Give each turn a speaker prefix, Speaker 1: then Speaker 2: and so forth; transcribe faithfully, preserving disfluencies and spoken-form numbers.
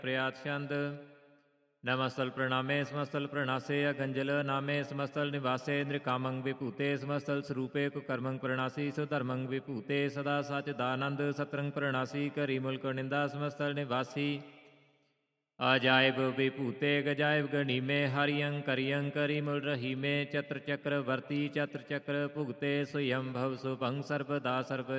Speaker 1: ਪ੍ਰਿਆਤ ਛੰਦ ਨਮਸਤਲ ਪ੍ਰਣਾਮੇ ਸਮਸਤਲ ਪ੍ਰਣਾਸੇ ਅਗੰਜਲ ਨਾਮੇ ਸਮਸਤਲ ਨਿਵਾਸੇ ਨ੍ਰਿਕਾਮੰ ਵਿਭੂਤੇ ਸਮਸਤਲ ਸਰੂਪੇ ਕੁਕਰਮੰ ਪ੍ਰਣਾਸੀ ਸੁਧਰਮੰ ਵਿਭੂਤੇ ਸਦਾ ਸਚ ਦਾਨੰਦ ਸਤਰੰਗ ਪ੍ਰਣਾਸੀ ਕਰੀ ਮੁਲਕ ਨਿੰਦਾ ਸਮਸਤਲ ਨਿਵਾਸੀ ਅਜਾਇਬ ਵਿਭੂਤੇ ਗਜਾਇਬ ਗਣੀਮੇ ਹਰਿਯੰ ਕਰਿਯੰ ਕਰੀ ਮੁਲ ਰਹੀਮੇ ਚਤਰ ਚੱਕਰ ਵਰਤੀ ਚਤਰ ਚੱਕਰ ਭੁਗਤੇ ਸੁਯੰ ਭਵ ਸੁਭੰ ਸਰਬਦਾ ਸਰਬ